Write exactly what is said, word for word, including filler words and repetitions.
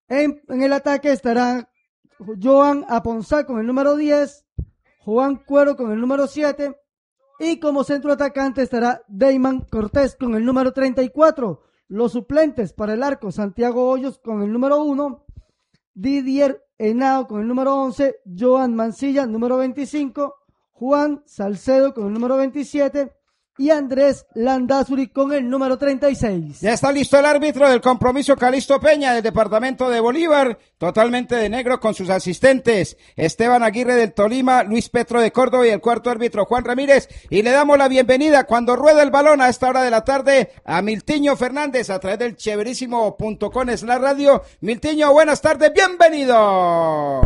En, en el ataque estará Joan Aponzá con el número diez, Juan Cuero con el número siete y como centro atacante estará Dayman Cortés con el número treinta y cuatro. Los suplentes para el arco, Santiago Hoyos con el número uno, Didier Henao con el número once, Joan Mancilla número veinticinco, Juan Salcedo con el número veintisiete y Andrés Landazuri con el número treinta y seis. Ya está listo el árbitro del compromiso, Calixto Peña del departamento de Bolívar, totalmente de negro con sus asistentes, Esteban Aguirre del Tolima, Luis Petro de Córdoba y el cuarto árbitro Juan Ramírez, y le damos la bienvenida cuando rueda el balón a esta hora de la tarde a Miltiño Fernández a través del chéverísimo punto com es la radio. Miltiño, buenas tardes, bienvenido.